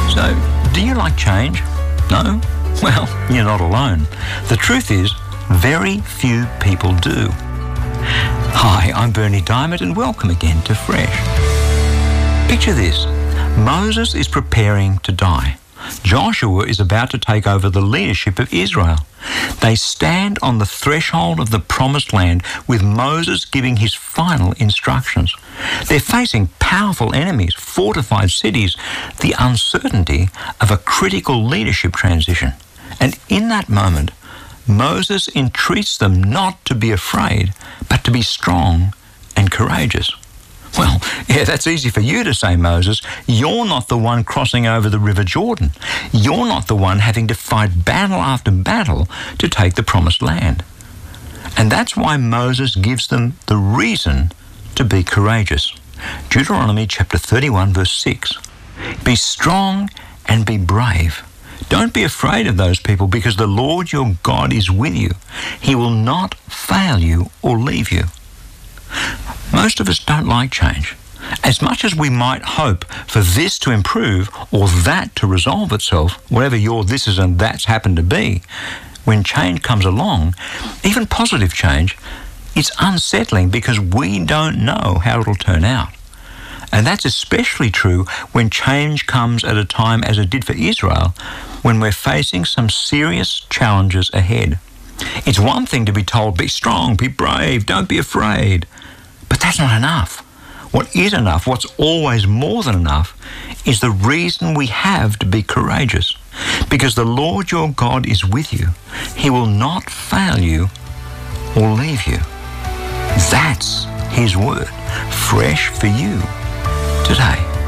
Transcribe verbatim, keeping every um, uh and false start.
So, do you like change? No? Well, you're not alone. The truth is, very few people do. Hi, I'm Bernie Diamond and welcome again to Fresh. Picture this. Moses is preparing to die. Joshua is about to take over the leadership of Israel. They stand on the threshold of the promised land with Moses giving his final instructions. They're facing powerful enemies, fortified cities, the uncertainty of a critical leadership transition. And in that moment, Moses entreats them not to be afraid, but to be strong and courageous. Well, yeah, that's easy for you to say, Moses. You're not the one crossing over the River Jordan. You're not the one having to fight battle after battle to take the promised land. And that's why Moses gives them the reason to be courageous. Deuteronomy chapter thirty-one, verse six. Be strong and be brave. Don't be afraid of those people because the Lord your God is with you. He will not fail you or leave you. Most of us don't like change. As much as we might hope for this to improve or that to resolve itself, whatever your this is and that's happened to be, when change comes along, even positive change, it's unsettling because we don't know how it'll turn out. And that's especially true when change comes at a time as it did for Israel, when we're facing some serious challenges ahead. It's one thing to be told, be strong, be brave, don't be afraid. But that's not enough. What is enough, what's always more than enough, is the reason we have to be courageous. Because the Lord your God is with you. He will not fail you or leave you. That's his word, fresh for you today.